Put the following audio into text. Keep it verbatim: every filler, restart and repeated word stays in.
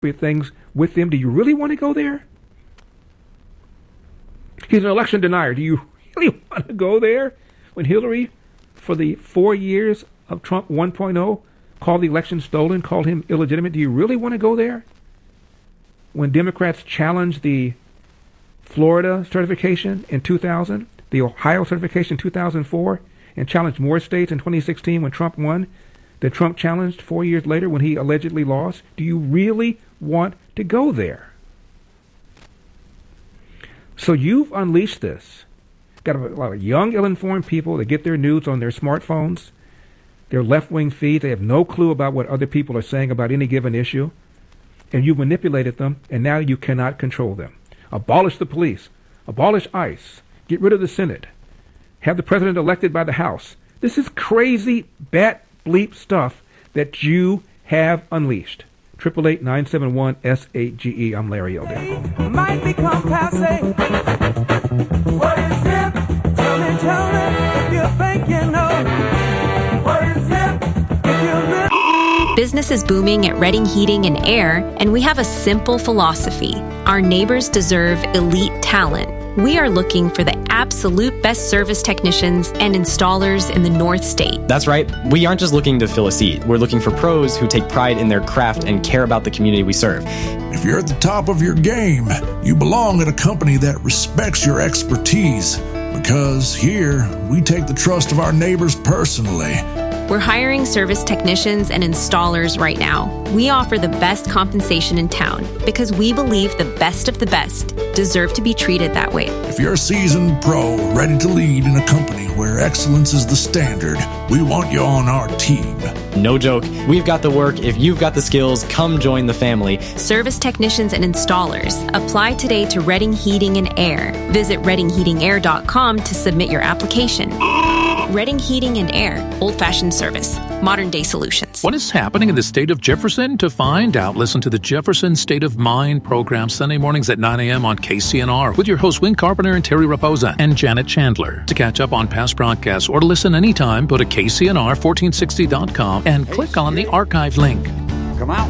things with them. Do you really want to go there? He's an election denier. Do you really want to go there? When Hillary, for the four years of Trump one point oh, called the election stolen, called him illegitimate, do you really want to go there? When Democrats challenged the Florida certification in two thousand, the Ohio certification in two thousand four, and challenged more states in twenty sixteen when Trump won, that Trump challenged four years later when he allegedly lost, do you really want to go there? So you've unleashed this. Got a lot of young, ill-informed people that get their news on their smartphones, their left-wing feeds. They have no clue about what other people are saying about any given issue. And you've manipulated them, and now you cannot control them. Abolish the police. Abolish ICE. Get rid of the Senate. Have the president elected by the House. This is crazy, bat bleep stuff that you have unleashed. eight eight eight, nine seven one, S eight G E. I'm Larry Elder. Might become passe. What is hip? Tell me, tell me if you think you know. What is hip? If you really... Business is booming at Redding Heating and Air, and we have a simple philosophy. Our neighbors deserve elite talent. We are looking for the absolute best service technicians and installers in the North State. That's right. We aren't just looking to fill a seat. We're looking for pros who take pride in their craft and care about the community we serve. If you're at the top of your game, you belong at a company that respects your expertise. Because here, we take the trust of our neighbors personally. We're hiring service technicians and installers right now. We offer the best compensation in town because we believe the best of the best deserve to be treated that way. If you're a seasoned pro ready to lead in a company where excellence is the standard, we want you on our team. No joke. We've got the work. If you've got the skills, come join the family. Service technicians and installers. Apply today to Redding Heating and Air. Visit redding heating air dot com to submit your application. Redding Heating and Air. Old-fashioned service. Modern-day solutions. What is happening in the state of Jefferson? To find out, listen to the Jefferson State of Mind program Sunday mornings at nine a.m. on K C N R with your hosts Win Carpenter and Terry Raposa and Janet Chandler. To catch up on past broadcasts or to listen anytime, go to K C N R fourteen sixty dot com and click on the archive link. Come out.